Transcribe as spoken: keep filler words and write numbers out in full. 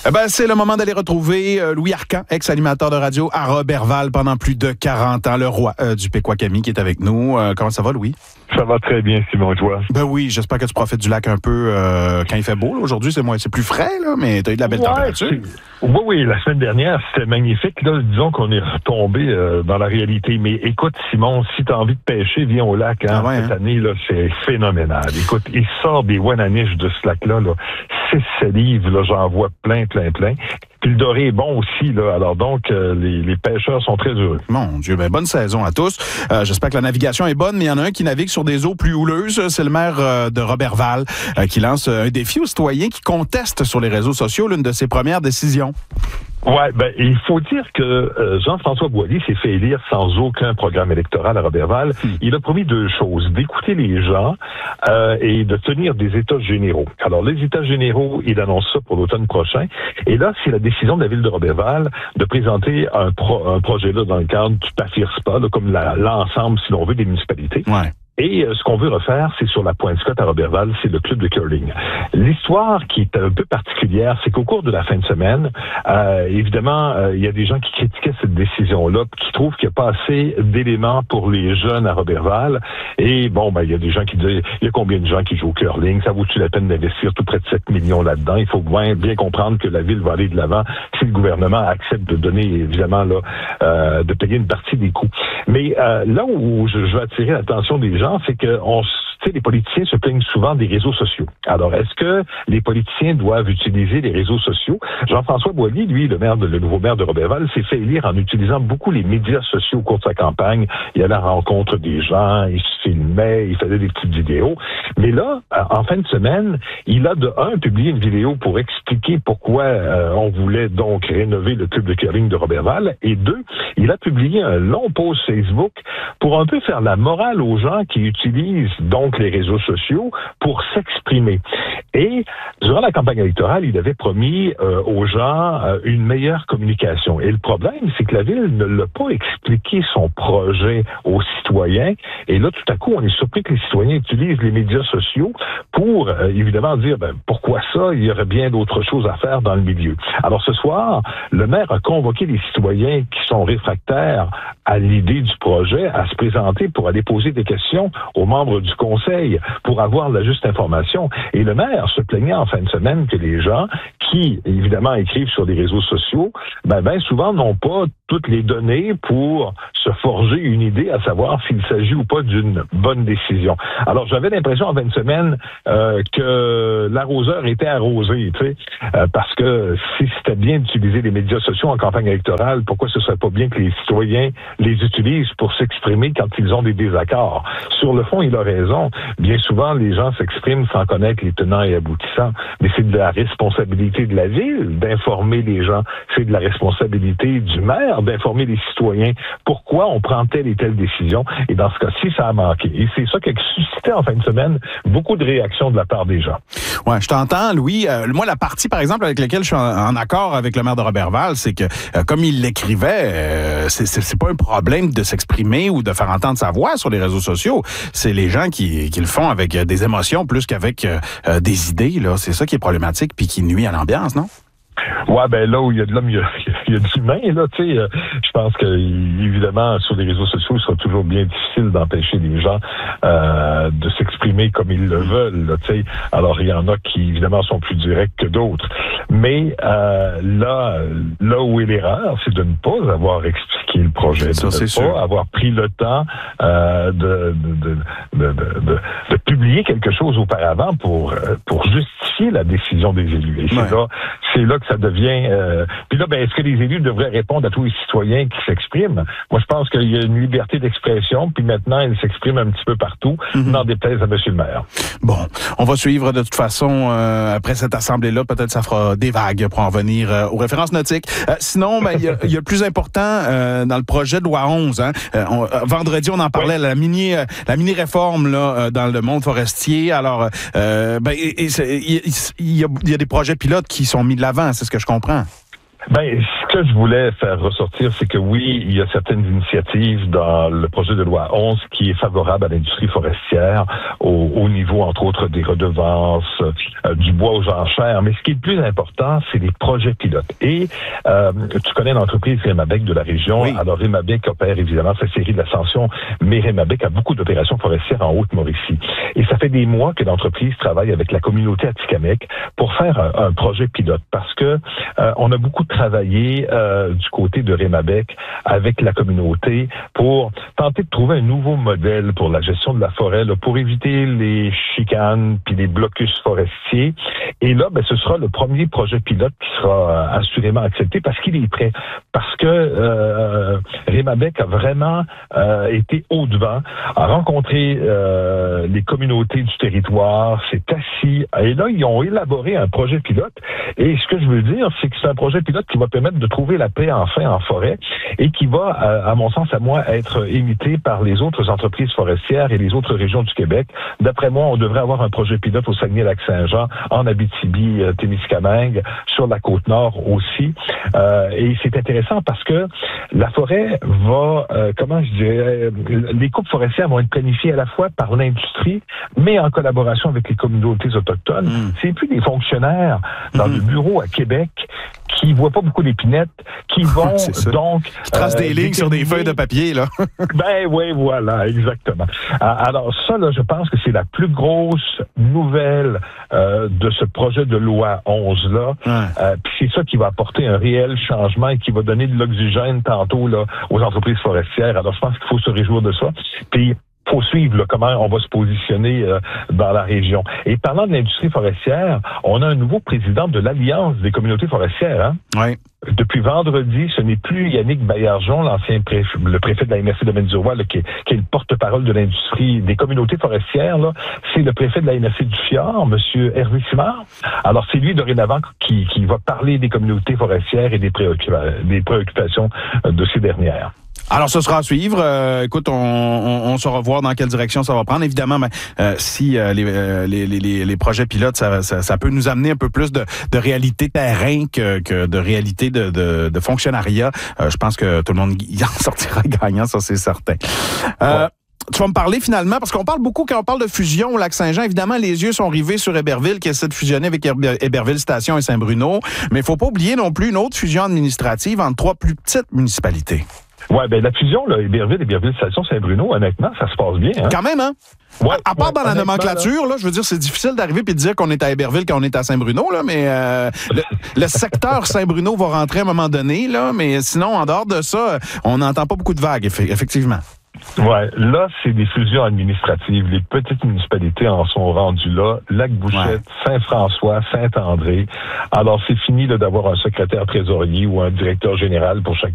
Eh ben, c'est le moment d'aller retrouver euh, Louis Arcan, ex-animateur de radio à Roberval pendant plus de quarante ans, le roi euh, du Pequawakami qui est avec nous. Euh, comment ça va, Louis? Ça va très bien, Simon, et toi? Ben oui, j'espère que tu profites du lac un peu euh, quand il fait beau. Là. Aujourd'hui, c'est moins, c'est plus frais, là, mais tu as eu de la belle ouais, température. C'est... Oui, oui, la semaine dernière, c'était magnifique. Là, disons qu'on est retombé euh, dans la réalité. Mais écoute, Simon, si tu as envie de pêcher, viens au lac. Hein, ah ouais, cette hein? année, là, c'est phénoménal. Écoute, il sort des Wananiches de ce lac-là. Là. Six salives, là, j'en vois plein, plein, plein. Puis le doré est bon aussi, là. Alors donc, euh, les, les pêcheurs sont très heureux. Mon Dieu, ben bonne saison à tous. Euh, j'espère que la navigation est bonne, mais il y en a un qui navigue sur des eaux plus houleuses. C'est le maire euh, de Roberval euh, qui lance un défi aux citoyens qui contestent sur les réseaux sociaux l'une de ses premières décisions. Ouais, ben il faut dire que euh, Jean-François Boilly s'est fait élire sans aucun programme électoral à Roberval. Hmm. Il a promis deux choses, d'écouter les gens euh, et de tenir des états généraux. Alors, les états généraux, il annonce ça pour l'automne prochain. Et là, c'est la décision de la ville de Roberval de présenter un, pro, un projet là dans le cadre du P A F I R S P A, là, comme la, l'ensemble, si l'on veut, des municipalités. Ouais. Et euh, ce qu'on veut refaire, c'est sur la Pointe Scott à Roberval, c'est le club de curling. L'histoire qui est un peu particulière, c'est qu'au cours de la fin de semaine, euh, évidemment, euh, il y a des gens qui critiquaient cette décision-là, qui trouvent qu'il n'y a pas assez d'éléments pour les jeunes à Roberval. Et bon, ben il y a des gens qui disent, il y a combien de gens qui jouent au curling? Ça vaut-tu la peine d'investir tout près de sept millions là-dedans? Il faut bien, bien comprendre que la ville va aller de l'avant si le gouvernement accepte de donner, évidemment, là, euh, de payer une partie des coûts. Mais euh, là où je, je veux attirer l'attention des gens, c'est que on, tu sais, les politiciens se plaignent souvent des réseaux sociaux. Alors, est-ce que les politiciens doivent utiliser les réseaux sociaux? Jean-François Boilly, lui, le maire de, le nouveau maire de Roberval, s'est fait élire en utilisant beaucoup les médias sociaux au cours de sa campagne. Il allait à la rencontre des gens, il se filmait, il faisait des petites vidéos. Mais là, en fin de semaine, il a de un publié une vidéo pour expliquer pourquoi euh, on voulait donc rénover le club de curling de Roberval. Et deux, il a publié un long post Facebook pour un peu faire la morale aux gens qui utilisent donc les réseaux sociaux pour s'exprimer. Et durant la campagne électorale, il avait promis euh, aux gens euh, une meilleure communication. Et le problème, c'est que la ville ne l'a pas expliqué son projet aux citoyens. Et là, tout à coup, on est surpris que les citoyens utilisent les médias sociaux pour, euh, évidemment, dire ben, pourquoi ça? Il y aurait bien d'autres choses à faire dans le milieu. Alors ce soir, le maire a convoqué les citoyens qui sont réfractaires à l'idée du projet à se présenter pour aller poser des questions aux membres du conseil pour avoir la juste information. Et le maire se plaignait en fin de semaine que les gens qui, évidemment, écrivent sur les réseaux sociaux, ben, ben souvent n'ont pas toutes les données pour se forger une idée à savoir s'il s'agit ou pas d'une bonne décision. Alors, j'avais l'impression en fin de semaine euh, que l'arroseur était arrosé, tu sais, euh, parce que si c'était bien d'utiliser les médias sociaux en campagne électorale, pourquoi ce serait pas bien que les citoyens les utilisent pour s'exprimer quand ils ont des désaccords? Sur le fond, il a raison. Bien souvent, les gens s'expriment sans connaître les tenants et aboutissants. Mais c'est de la responsabilité de la ville d'informer les gens. C'est de la responsabilité du maire d'informer les citoyens pourquoi on prend telle et telle décision. Et dans ce cas-ci, ça a manqué. Et c'est ça qui a suscité en fin de semaine beaucoup de réactions de la part des gens. Ouais, je t'entends, Louis. Euh, moi, la partie, par exemple, avec laquelle je suis en, en accord avec le maire de Roberval, c'est que, euh, comme il l'écrivait, euh, c'est, c'est, c'est pas un problème de s'exprimer ou de faire entendre sa voix sur les réseaux sociaux. C'est les gens qui, qui le font avec des émotions plus qu'avec euh, des idées, là. C'est ça qui est problématique puis qui nuit à l'ambiance, non? Ouais, ben là où il y a de l'homme, il y a, il y a de l'humain, là, tu sais. Je pense que, évidemment, sur les réseaux sociaux, il sera toujours bien difficile d'empêcher les gens euh, de s'exprimer comme ils le veulent, là, tu sais. Alors, il y en a qui, évidemment, sont plus directs que d'autres. Mais euh, là, là où est l'erreur, c'est de ne pas avoir expliqué le projet, ça, de ne pas sûr. avoir pris le temps euh, de, de, de, de, de, de publier quelque chose auparavant pour, pour justifier la décision des élus. Et c'est ouais. là, c'est là que ça devient... Euh... Puis là, ben, est-ce que les élus devraient répondre à tous les citoyens qui s'expriment? Moi, je pense qu'il y a une liberté d'expression, puis maintenant, ils s'expriment un petit peu partout, mm-hmm. n'en déplaise à M. le maire. Bon, on va suivre de toute façon, euh, après cette assemblée-là, peut-être ça fera des vagues pour en venir euh, aux références nautiques. Euh, sinon, ben, il y a, y a le plus important euh, dans le projet de loi onze. Hein. Euh, on, euh, vendredi, on en parlait, oui. la mini euh, la mini-réforme là, euh, dans le monde forestier. Alors, euh, ben, il y, y, y, a, y a des projets pilotes qui sont mis de l'avant, c'est ce que je comprends. Ben, ce que je voulais faire ressortir, c'est que oui, il y a certaines initiatives dans le projet de loi onze qui est favorable à l'industrie forestière, au, au niveau, entre autres, des redevances, euh, du bois aux enchères. Mais ce qui est le plus important, c'est les projets pilotes. Et euh, tu connais l'entreprise Rémabec de la région. Oui. Alors, Rémabec opère évidemment sa série d'ascension, mais Rémabec a beaucoup d'opérations forestières en Haute-Mauricie. Et ça fait des mois que l'entreprise travaille avec la communauté Atikamekw pour faire un, un projet pilote. Parce que euh, on a beaucoup travaillé euh, du côté de Rémabec avec la communauté pour tenter de trouver un nouveau modèle pour la gestion de la forêt, là, pour éviter les chicanes puis les blocus forestiers. Et là, ben, ce sera le premier projet pilote qui sera euh, assurément accepté parce qu'il est prêt. Parce que euh, Rémabec a vraiment euh, été au-devant, a rencontré euh, les communautés du territoire, s'est assis, et là, ils ont élaboré un projet pilote. Et ce que je veux dire, c'est que c'est un projet pilote qui va permettre de trouver la paix enfin en forêt et qui va, à, à mon sens, à moi, être imité par les autres entreprises forestières et les autres régions du Québec. D'après moi, on devrait avoir un projet pilote au Saguenay-Lac-Saint-Jean, en Abitibi-Témiscamingue, sur la Côte-Nord aussi. Euh, et c'est intéressant parce que la forêt va, euh, comment je dirais, euh, les coupes forestières vont être planifiées à la fois par l'industrie, mais en collaboration avec les communautés autochtones. Mmh. C'est plus des fonctionnaires dans mmh. le bureau à Québec qui voient pas beaucoup d'épinettes, qui vont donc... Qui tracent euh, des lignes sur des feuilles de papier, là. Ben oui, voilà, exactement. Alors ça, là, je pense que c'est la plus grosse nouvelle euh, de ce projet de loi onze-là. Ouais. Euh, puis c'est ça qui va apporter un réel changement et qui va donner de l'oxygène tantôt là aux entreprises forestières. Alors je pense qu'il faut se réjouir de ça. Puis faut suivre là, comment on va se positionner euh, dans la région. Et parlant de l'industrie forestière, on a un nouveau président de l'Alliance des communautés forestières. Hein? Oui. Depuis vendredi, ce n'est plus Yannick Baillargeon, l'ancien préfet, le préfet de la M R C de Domaine-du-Roi, là, qui, est, qui est le porte-parole de l'industrie des communautés forestières. Là. C'est le préfet de la M R C du Fjord, M. Hervé Simard. Alors, c'est lui, dorénavant, qui, qui va parler des communautés forestières et des, préoccupa- des préoccupations de ces dernières. Alors, ce sera à suivre. Euh, écoute, on, on, on saura voir dans quelle direction ça va prendre. Évidemment, ben, euh, si euh, les, euh, les, les, les projets pilotes, ça, ça, ça peut nous amener un peu plus de, de réalité terrain que, que de réalité de, de, de fonctionnariat. Euh, je pense que tout le monde y en sortira gagnant, ça c'est certain. Euh, ouais. Tu vas me parler finalement, parce qu'on parle beaucoup, quand on parle de fusion au Lac-Saint-Jean, évidemment, les yeux sont rivés sur Héberville, qui essaie de fusionner avec Héberville Station et Saint-Bruno. Mais il ne faut pas oublier non plus une autre fusion administrative entre trois plus petites municipalités. Ouais, ben la fusion, là, Héberville, Héberville Station, Saint-Bruno, honnêtement, ça se passe bien. Hein? Quand même, hein? Ouais, à, à part ouais, dans la nomenclature, là, je veux dire, c'est difficile d'arriver et de dire qu'on est à Héberville quand on est à Saint-Bruno, là, mais euh, le, le secteur Saint-Bruno va rentrer à un moment donné, là, mais sinon, en dehors de ça, on n'entend pas beaucoup de vagues, effectivement. Ouais, là, c'est des fusions administratives. Les petites municipalités en sont rendues là. Lac-Bouchette, ouais. Saint-François, Saint-André. Alors, c'est fini là, d'avoir un secrétaire trésorier ou un directeur général pour chaque